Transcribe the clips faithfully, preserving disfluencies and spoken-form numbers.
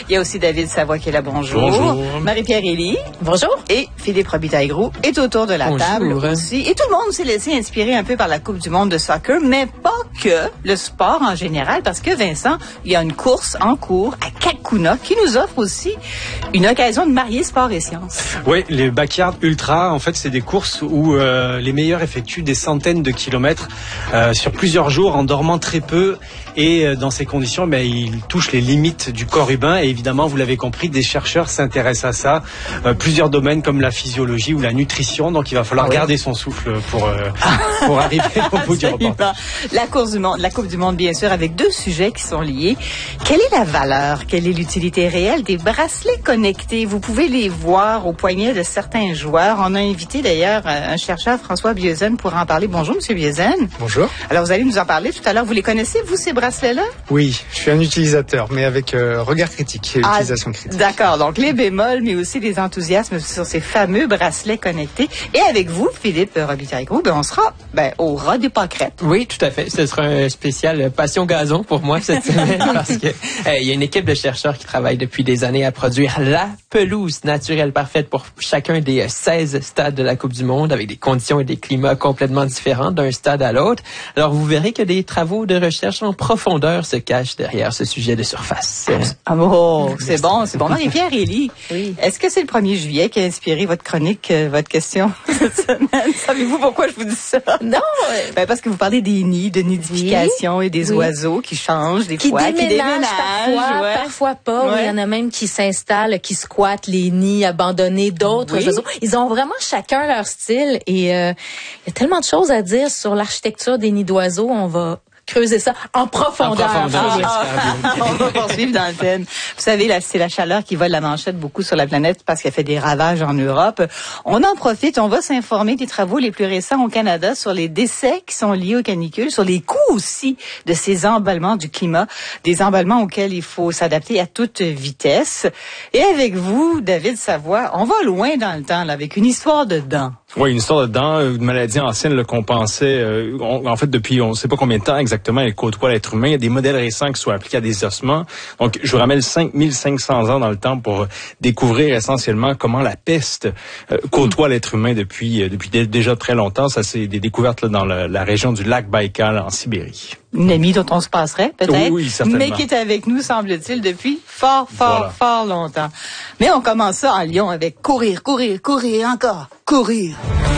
Il y a aussi David Savoie qui est là, bonjour. Bonjour. Marie-Pierre Élie. Bonjour. Et Philippe Robitaille-Groux est autour de la bonjour. table aussi. Et tout le monde s'est laissé inspirer un peu par la Coupe du monde de soccer, mais pas que le sport en général, parce que Vincent, il y a une course en cours à Cacouna qui nous offre aussi une occasion de marier sport et sciences. Oui, les Backyard Ultra, en fait, c'est des courses où euh, les meilleurs effectuent des centaines de kilomètres euh, sur plusieurs jours en dormant très peu. Et euh, dans ces conditions, ben, ils touchent les limites du corps humain. Et évidemment, vous l'avez compris, des chercheurs s'intéressent à ça. Euh, plusieurs domaines comme la physiologie ou la nutrition. Donc, il va falloir ah oui. garder son souffle pour, euh, pour arriver au bout du reportage. La course du monde, la Coupe du monde, bien sûr, avec deux sujets qui sont liés. Quelle est la valeur, quelle est l'utilité réelle des bracelets connectés? Vous pouvez les voir au poignet de certains joueurs. On a invité d'ailleurs un chercheur, François Bieuzen, pour en parler. Bonjour, Monsieur Bieuzen. Bonjour. Alors, vous allez nous en parler tout à l'heure. Vous les connaissez, vous, ces bracelets-là? Oui, je suis un utilisateur, mais avec euh, regard critique et ah, utilisation critique. D'accord. Donc, les bémols, mais aussi les enthousiasmes sur ces fameux bracelets connectés. Et avec vous, Philippe Robitaille-Groux, ben, on sera ben, au ras des pâquerettes. Oui, tout à fait. Ce sera un spécial passion gazon pour moi cette semaine parce que euh, il y a une équipe de chercheurs qui travaille depuis des années à produire la pelouse naturelle parfaite pour chacun des seize stades de la Coupe du monde avec des conditions et des climats complètement différents d'un stade à l'autre. Alors, vous verrez que des travaux de recherche en profondeur se cachent derrière ce sujet de surface. Ah bon, c'est bon, c'est bon. Marie-Pierre Élie, oui. Est-ce que c'est le premier juillet qui a inspiré votre chronique, euh, votre question cette semaine? Savez-vous pourquoi je vous dis ça? Non. Ben parce que vous parlez des nids, de nidification oui. et des oui. oiseaux qui changent des qui fois, déménagent, qui déménagent parfois, ouais. parfois pas. Ouais. Oui, il y en a même qui s'installent, qui squattent les nids abandonnés d'autres oui. oiseaux. Ils ont vraiment chacun leur style et euh, il y a tellement de choses à dire sur l'architecture des nids d'oiseaux. On va creuser ça en profondeur. En profondeur. Ah, ah, on va poursuivre dans le thème. Vous savez, là, c'est la chaleur qui vole la manchette beaucoup sur la planète parce qu'elle fait des ravages en Europe. On en profite, on va s'informer des travaux les plus récents au Canada sur les décès qui sont liés aux canicules, sur les coûts aussi de ces emballements du climat, des emballements auxquels il faut s'adapter à toute vitesse. Et avec vous, David Savoie, on va loin dans le temps, là, avec une histoire de dents. Oui, une histoire de dents, une maladie ancienne là, qu'on pensait, euh, on, en fait, depuis on ne sait pas combien de temps exactement elle côtoie l'être humain. Il y a des modèles récents qui sont appliqués à des ossements. Donc, je vous ramène cinq mille cinq cents ans dans le temps pour découvrir essentiellement comment la peste euh, côtoie l'être humain depuis euh, depuis d- déjà très longtemps. Ça, c'est des découvertes là, dans la, la région du lac Baïkal en Sibérie. Une amie dont on se passerait, peut-être, oui, oui, certainement. mais qui est avec nous, semble-t-il, depuis fort, fort, voilà. fort longtemps. Mais on commence ça en Lyon avec courir, courir, courir, encore, courir.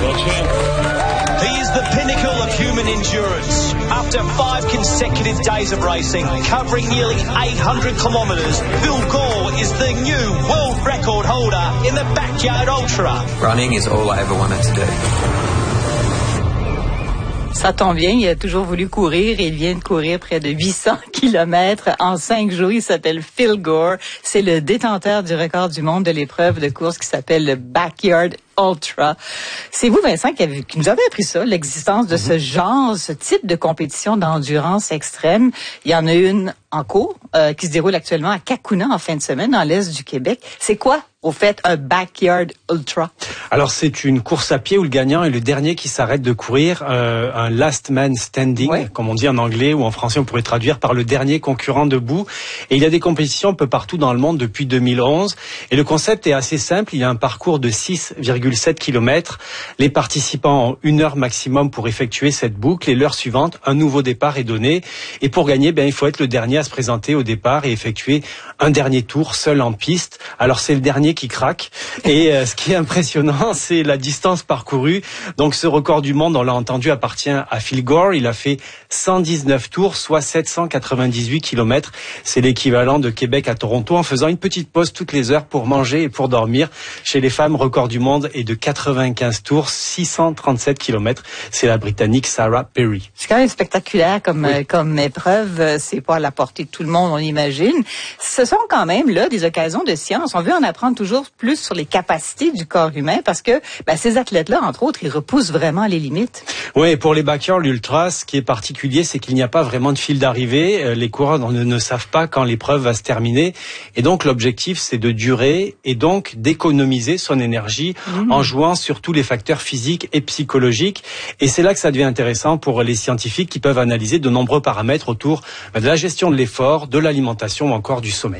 He is the pinnacle of human endurance. After five consecutive days of racing, covering nearly eight hundred kilometres, Phil Gore is the new world record holder in the Backyard Ultra. Running is all I ever wanted to do. Ça tombe bien, il a toujours voulu courir et il vient de courir près de huit cents kilomètres en cinq jours. Il s'appelle Phil Gore. C'est le détenteur du record du monde de l'épreuve de course qui s'appelle le Backyard Ultra. C'est vous, Vincent, qui, avez, qui nous avez appris ça, l'existence de ce genre, ce type de compétition d'endurance extrême. Il y en a une en cours euh, qui se déroule actuellement à Cacouna en fin de semaine, dans l'est du Québec. C'est quoi, au fait, un Backyard Ultra? Alors, c'est une course à pied où le gagnant est le dernier qui s'arrête de courir, euh, un last man standing, ouais. comme on dit en anglais, ou en français on pourrait traduire par le dernier concurrent debout. Et il y a des compétitions un peu partout dans le monde depuis deux mille onze. Et le concept est assez simple. Il y a un parcours de six virgule sept kilomètres. Les participants ont une heure maximum pour effectuer cette boucle. Et l'heure suivante, un nouveau départ est donné. Et pour gagner, ben, il faut être le dernier à se présenter au départ et effectuer un dernier tour seul en piste. Alors, c'est le dernier qui craque. Et euh, ce qui est impressionnant, c'est la distance parcourue. Donc, ce record du monde, on l'a entendu, appartient à Phil Gore. Il a fait cent dix-neuf tours, soit sept cent quatre-vingt-dix-huit kilomètres. C'est l'équivalent de Québec à Toronto, en faisant une petite pause toutes les heures pour manger et pour dormir. Chez les femmes, record du monde est de quatre-vingt-quinze tours, six cent trente-sept kilomètres. C'est la Britannique Sarah Perry. C'est quand même spectaculaire comme, oui. euh, comme épreuve. C'est pas à la portée de tout le monde, on imagine. Ce sont quand même là des occasions de science. On veut en apprendre toujours plus sur les capacités du corps humain parce que ben, ces athlètes-là, entre autres, ils repoussent vraiment les limites. Oui, pour les Backyard Ultra, ce qui est particulier, c'est qu'il n'y a pas vraiment de fil d'arrivée. Les coureurs ne, ne savent pas quand l'épreuve va se terminer. Et donc, l'objectif, c'est de durer et donc d'économiser son énergie mmh. en jouant sur tous les facteurs physiques et psychologiques. Et c'est là que ça devient intéressant pour les scientifiques qui peuvent analyser de nombreux paramètres autour de la gestion de l'effort, de l'alimentation ou encore du sommeil.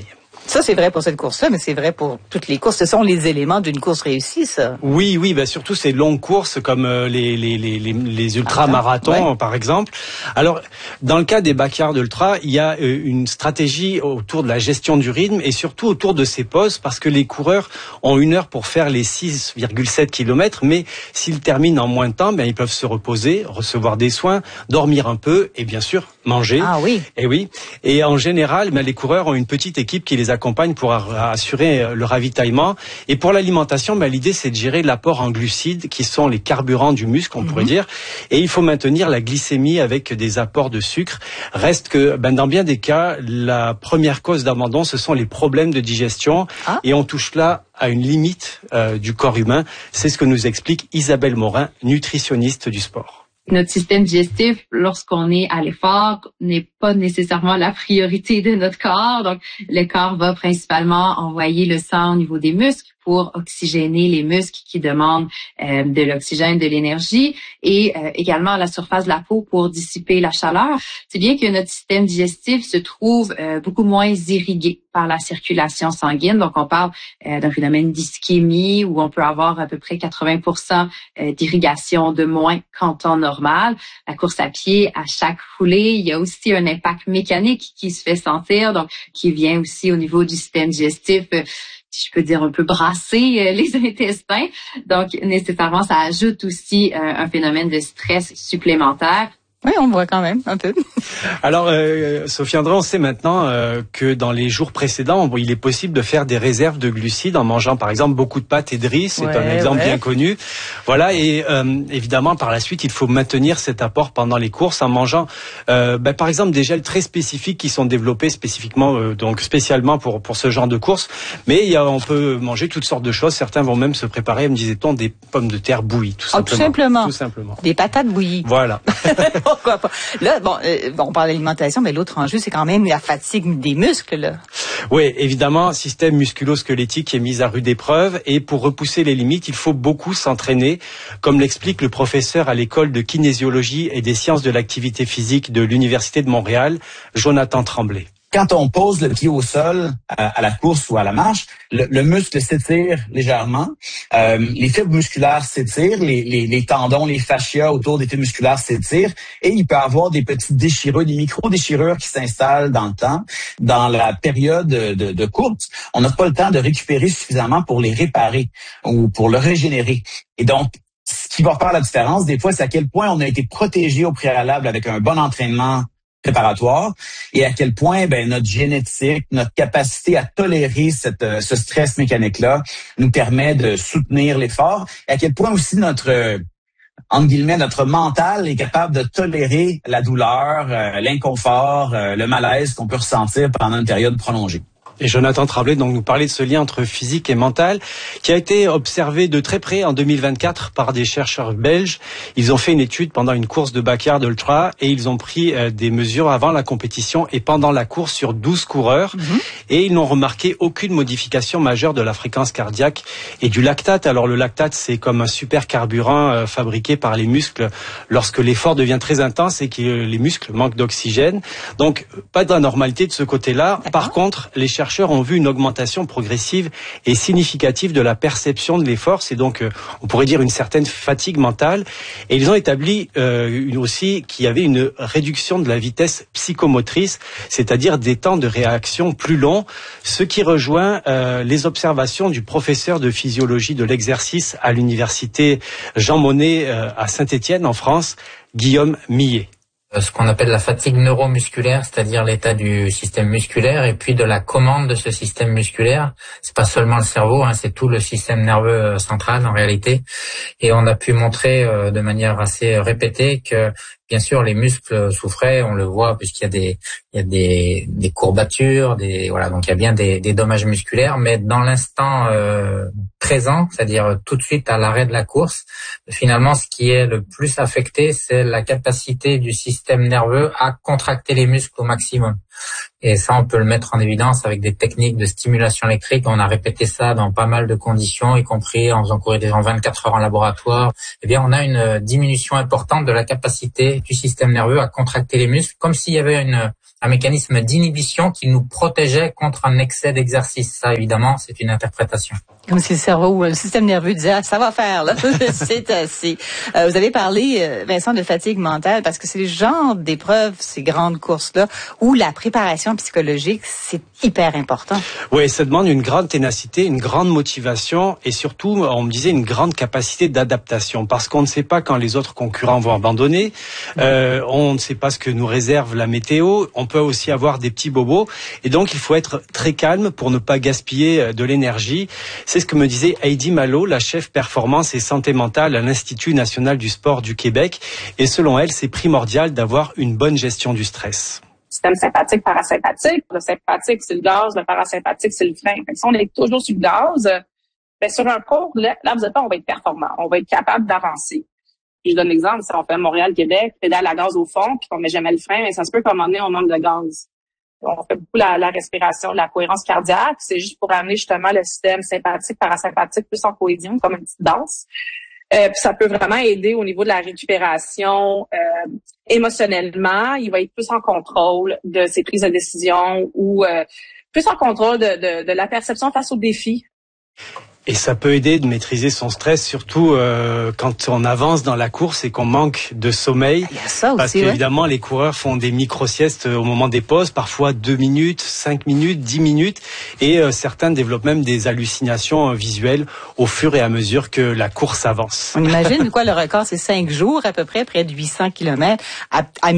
Ça, c'est vrai pour cette course-là, mais c'est vrai pour toutes les courses. Ce sont les éléments d'une course réussie, ça. Oui, oui, bah surtout ces longues courses comme euh, les, les, les, les, les ultramarathons, ouais. par exemple. Alors, dans le cas des backyard ultra, il y a euh, une stratégie autour de la gestion du rythme et surtout autour de ces pauses, parce que les coureurs ont une heure pour faire les six virgule sept kilomètres, mais s'ils terminent en moins de temps, ben, ils peuvent se reposer, recevoir des soins, dormir un peu et bien sûr manger. Ah oui. Et oui. Et en général, ben, les coureurs ont une petite équipe qui les accompagne pour assurer le ravitaillement. Et pour l'alimentation, ben, l'idée c'est de gérer l'apport en glucides qui sont les carburants du muscle, on mm-hmm. pourrait dire. Et il faut maintenir la glycémie avec des apports de sucre. Reste que ben, dans bien des cas, la première cause d'abandon, ce sont les problèmes de digestion. Ah. Et on touche là à une limite euh, du corps humain. C'est ce que nous explique Isabelle Morin, nutritionniste du sport. Notre système digestif, lorsqu'on est à l'effort, n'est pas nécessairement la priorité de notre corps. Donc, le corps va principalement envoyer le sang au niveau des muscles pour oxygéner les muscles qui demandent euh, de l'oxygène, de l'énergie, et euh, également à la surface de la peau pour dissiper la chaleur. C'est bien que notre système digestif se trouve euh, beaucoup moins irrigué par la circulation sanguine. Donc, on parle euh, d'un phénomène d'ischémie où on peut avoir à peu près quatre-vingts pour cent d'irrigation de moins qu'en temps normal. La course à pied, à chaque foulée, il y a aussi un impact mécanique qui se fait sentir, donc qui vient aussi au niveau du système digestif, euh, si je peux dire un peu brasser euh, les intestins. Donc, nécessairement, ça ajoute aussi euh, un phénomène de stress supplémentaire. Oui, on voit quand même un peu. Alors, euh, Sophie André, on sait maintenant euh, que dans les jours précédents, il est possible de faire des réserves de glucides en mangeant, par exemple, beaucoup de pâtes et de riz. C'est ouais, un exemple ouais. bien connu. Voilà, et euh, évidemment, par la suite, il faut maintenir cet apport pendant les courses en mangeant, euh, ben, par exemple, des gels très spécifiques qui sont développés spécifiquement, euh, donc spécialement pour pour ce genre de course. Mais il y a, on peut manger toutes sortes de choses. Certains vont même se préparer, me disait-on, des pommes de terre bouillies, tout oh, simplement. Tout simplement. Tout simplement. Des patates bouillies. Voilà. Pourquoi pas? Là, bon, euh, on parle d'alimentation, mais l'autre enjeu, c'est quand même la fatigue des muscles, là. Oui, évidemment, système musculo-squelettique est mis à rude épreuve et pour repousser les limites, il faut beaucoup s'entraîner, comme l'explique le professeur à l'école de kinésiologie et des sciences de l'activité physique de l'Université de Montréal, Jonathan Tremblay. Quand on pose le pied au sol à, à la course ou à la marche, le, le muscle s'étire légèrement, euh, les fibres musculaires s'étirent, les, les, les tendons, les fascias autour des fibres musculaires s'étirent et il peut y avoir des petites déchirures, des micro-déchirures qui s'installent dans le temps. Dans la période de, de course, on n'a pas le temps de récupérer suffisamment pour les réparer ou pour le régénérer. Et donc, ce qui va faire la différence, des fois, c'est à quel point on a été protégé au préalable avec un bon entraînement préparatoire et à quel point ben notre génétique, notre capacité à tolérer cette, euh, ce stress mécanique-là nous permet de soutenir l'effort et à quel point aussi notre, euh, entre guillemets, notre mental est capable de tolérer la douleur, euh, l'inconfort, euh, le malaise qu'on peut ressentir pendant une période prolongée. Et Jonathan Tremblay donc nous parlait de ce lien entre physique et mental qui a été observé de très près en deux mille vingt-quatre par des chercheurs belges. Ils ont fait une étude pendant une course de backyard ultra et ils ont pris euh, des mesures avant la compétition et pendant la course sur douze coureurs mm-hmm. et ils n'ont remarqué aucune modification majeure de la fréquence cardiaque et du lactate. Alors le lactate, c'est comme un super carburant euh, fabriqué par les muscles lorsque l'effort devient très intense et que les muscles manquent d'oxygène. Donc pas d'anormalité de ce côté-là. D'accord. Par contre, les chercheurs chercheurs ont vu une augmentation progressive et significative de la perception de l'effort. C'est donc, euh, on pourrait dire, une certaine fatigue mentale. Et ils ont établi euh, une, aussi qu'il y avait une réduction de la vitesse psychomotrice, c'est-à-dire des temps de réaction plus longs, ce qui rejoint euh, les observations du professeur de physiologie de l'exercice à l'université Jean Monnet euh, à Saint-Étienne en France, Guillaume Millet. Ce qu'on appelle la fatigue neuromusculaire, c'est-à-dire l'état du système musculaire et puis de la commande de ce système musculaire. C'est pas seulement le cerveau, hein, c'est tout le système nerveux central en réalité. Et on a pu montrer euh, de manière assez répétée que bien sûr les muscles souffraient, on le voit puisqu'il y a des il y a des des courbatures, des voilà, donc il y a bien des des dommages musculaires, mais dans l'instant euh, présent, c'est-à-dire tout de suite à l'arrêt de la course, finalement ce qui est le plus affecté, c'est la capacité du système nerveux à contracter les muscles au maximum. Et ça, on peut le mettre en évidence avec des techniques de stimulation électrique. On a répété ça dans pas mal de conditions, y compris en faisant courir des gens vingt-quatre heures en laboratoire. Eh bien, on a une diminution importante de la capacité du système nerveux à contracter les muscles, comme s'il y avait une, un mécanisme d'inhibition qui nous protégeait contre un excès d'exercice. Ça, évidemment, c'est une interprétation. Comme si le cerveau ou le système nerveux disait ah, ça va faire là, c'est assez. Euh, vous avez parlé, euh, Vincent, de fatigue mentale parce que c'est le genre d'épreuves, ces grandes courses là, où la préparation psychologique c'est hyper important. Oui, ça demande une grande ténacité, une grande motivation et surtout, on me disait, une grande capacité d'adaptation parce qu'on ne sait pas quand les autres concurrents vont abandonner, euh, on ne sait pas ce que nous réserve la météo, on peut aussi avoir des petits bobos et donc il faut être très calme pour ne pas gaspiller de l'énergie. C'est ce que me disait Heidi Malo, la chef performance et santé mentale à l'Institut national du sport du Québec. Et selon elle, c'est primordial d'avoir une bonne gestion du stress. Système sympathique, parasympathique. Le sympathique, c'est le gaz. Le parasympathique, c'est le frein. Fait que si on est toujours sur le gaz, ben sur un cours, là, là, vous êtes pas, on va être performant. On va être capable d'avancer. Je donne l'exemple, si on fait Montréal-Québec, pédale à gaz au fond, puis qu'on met jamais le frein, mais ça se peut qu'à un moment donné, on manque de gaz. On fait beaucoup la, la respiration, la cohérence cardiaque. C'est juste pour amener justement le système sympathique, parasympathique plus en cohésion, comme une petite danse. Euh, puis ça peut vraiment aider au niveau de la récupération euh, émotionnellement. Il va être plus en contrôle de ses prises de décision ou euh, plus en contrôle de, de, de la perception face aux défis. Et ça peut aider de maîtriser son stress, surtout euh, quand on avance dans la course et qu'on manque de sommeil. Il y a ça aussi, parce qu'évidemment, ouais. Les coureurs font des micro-siestes au moment des pauses, parfois deux minutes, cinq minutes, dix minutes. Et euh, certains développent même des hallucinations euh, visuelles au fur et à mesure que la course avance. On imagine quoi, le record, c'est cinq jours, à peu près, près de huit cents kilomètres. À, à,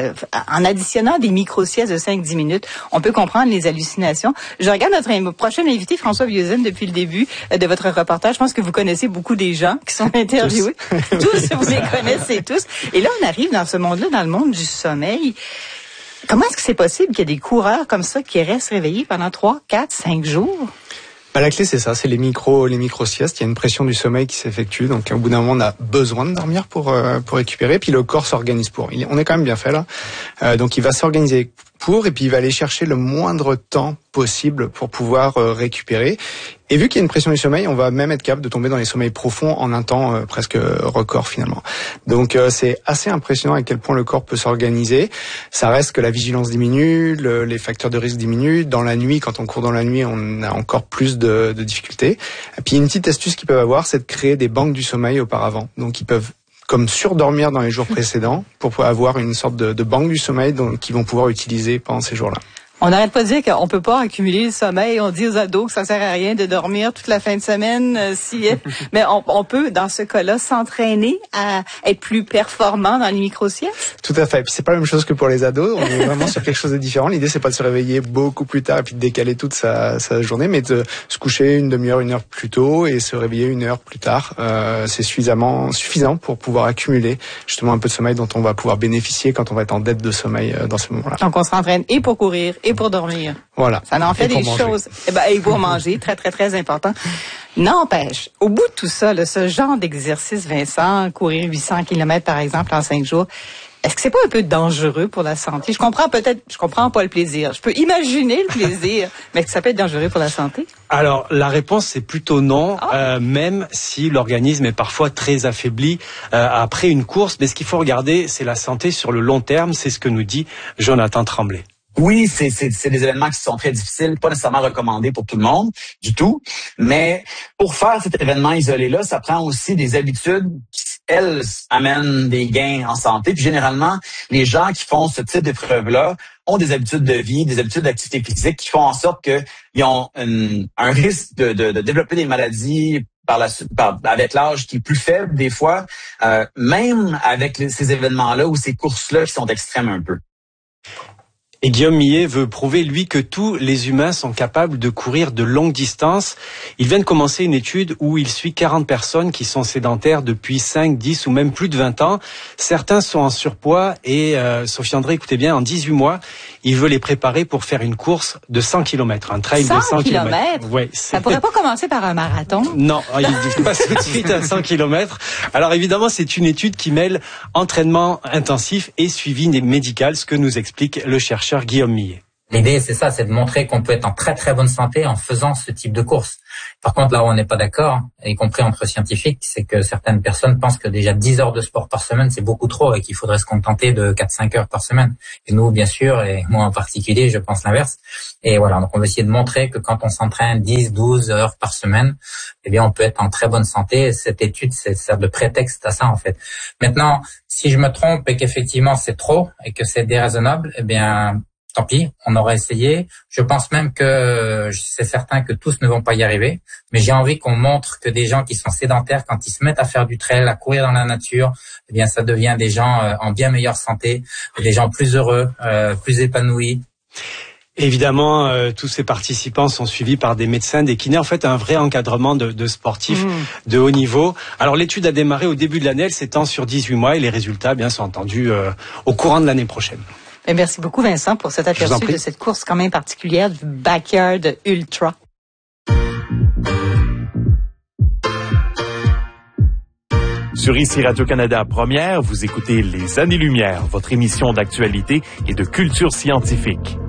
à, en additionnant des micro-siestes de cinq à dix minutes, on peut comprendre les hallucinations. Je regarde notre prochain invité, François Vieuxzen, depuis le début de votre reportage. Je pense que vous connaissez beaucoup des gens qui sont interviewés. Tous, tous vous les connaissez tous. Et là, on arrive dans ce monde-là, dans le monde du sommeil. Comment est-ce que c'est possible qu'il y ait des coureurs comme ça qui restent réveillés pendant trois, quatre, cinq jours? Bah, la clé, c'est ça, c'est les micro, les micro-siestes. Il y a une pression du sommeil qui s'effectue. Donc, au bout d'un moment, on a besoin de dormir pour, euh, pour récupérer. Puis le corps s'organise pour. Il, on est quand même bien fait, là. Euh, donc, il va s'organiser pour, et puis il va aller chercher le moindre temps possible pour pouvoir euh, récupérer. Et vu qu'il y a une pression du sommeil, on va même être capable de tomber dans les sommeils profonds en un temps euh, presque record finalement. Donc euh, c'est assez impressionnant à quel point le corps peut s'organiser. Ça reste que la vigilance diminue, le, les facteurs de risque diminuent. Dans la nuit, quand on court dans la nuit, on a encore plus de, de difficultés. Et puis une petite astuce qu'ils peuvent avoir, c'est de créer des banques du sommeil auparavant. Donc ils peuvent comme surdormir dans les jours précédents pour pouvoir avoir une sorte de, de banque du sommeil qu'ils vont pouvoir utiliser pendant ces jours-là. On n'arrête pas de dire qu'on peut pas accumuler le sommeil. On dit aux ados que ça sert à rien de dormir toute la fin de semaine. Euh, si, mais on, on peut, dans ce cas-là, s'entraîner à être plus performant dans les micro-siestes. Tout à fait. Puis c'est pas la même chose que pour les ados. On est vraiment sur quelque chose de différent. L'idée, c'est pas de se réveiller beaucoup plus tard et puis de décaler toute sa, sa journée, mais de se coucher une demi-heure, une heure plus tôt et se réveiller une heure plus tard. Euh, c'est suffisamment suffisant pour pouvoir accumuler justement un peu de sommeil dont on va pouvoir bénéficier quand on va être en dette de sommeil euh, dans ce moment-là. Donc on s'entraîne et pour courir et pour dormir. Voilà. Ça en fait et des choses. Et, ben, et pour manger, très, très, très important. N'empêche, au bout de tout ça, là, ce genre d'exercice, Vincent, courir huit cents kilomètres par exemple en cinq jours, est-ce que c'est pas un peu dangereux pour la santé? Je comprends peut-être, je comprends pas le plaisir. Je peux imaginer le plaisir, mais est-ce que ça peut être dangereux pour la santé? Alors, la réponse, c'est plutôt non, oh. euh, même si l'organisme est parfois très affaibli euh, après une course. Mais ce qu'il faut regarder, c'est la santé sur le long terme. C'est ce que nous dit Jonathan Tremblay. Oui, c'est, c'est, c'est des événements qui sont très difficiles, pas nécessairement recommandés pour tout le monde, du tout. Mais pour faire cet événement isolé-là, ça prend aussi des habitudes qui, elles, amènent des gains en santé. Puis généralement, les gens qui font ce type d'épreuve-là ont des habitudes de vie, des habitudes d'activité physique qui font en sorte qu'ils ont une, un risque de, de, de développer des maladies par la, par, avec l'âge qui est plus faible des fois, euh, même avec les, ces événements-là ou ces courses-là qui sont extrêmes un peu. Et Guillaume Millet veut prouver, lui, que tous les humains sont capables de courir de longues distances. Il vient de commencer une étude où il suit quarante personnes qui sont sédentaires depuis cinq, dix ou même plus de vingt ans. Certains sont en surpoids et, euh, Sophie André, écoutez bien, en dix-huit mois, il veut les préparer pour faire une course de cent kilomètres, un trail de cent kilomètres. Ouais, ça pourrait pas commencer par un marathon? Non, il passe tout de suite à cent kilomètres. Alors évidemment, c'est une étude qui mêle entraînement intensif et suivi médical, ce que nous explique le chercheur Guillaume Millet. L'idée, c'est ça, c'est de montrer qu'on peut être en très très bonne santé en faisant ce type de course. Par contre, là où on n'est pas d'accord, y compris entre scientifiques, c'est que certaines personnes pensent que déjà dix heures de sport par semaine, c'est beaucoup trop et qu'il faudrait se contenter de quatre cinq heures par semaine. Et nous, bien sûr, et moi en particulier, je pense l'inverse. Et voilà, donc on va essayer de montrer que quand on s'entraîne dix douze heures par semaine, eh bien, on peut être en très bonne santé. Et cette étude, c'est sert de prétexte à ça, en fait. Maintenant, si je me trompe et qu'effectivement c'est trop et que c'est déraisonnable, eh bien, tant pis, on aura essayé. Je pense même que c'est certain que tous ne vont pas y arriver, mais j'ai envie qu'on montre que des gens qui sont sédentaires, quand ils se mettent à faire du trail, à courir dans la nature, eh bien, ça devient des gens euh, en bien meilleure santé, des gens plus heureux, euh, plus épanouis. Évidemment, euh, tous ces participants sont suivis par des médecins, des kinés, en fait un vrai encadrement de, de sportifs mmh. de haut niveau. Alors l'étude a démarré au début de l'année, elle s'étend sur dix-huit mois et les résultats bien sont attendus euh, au courant de l'année prochaine. Et merci beaucoup Vincent pour cet aperçu de cette course quand même particulière du Backyard Ultra. Sur ici Radio-Canada Première, vous écoutez Les Années-Lumière, votre émission d'actualité et de culture scientifique.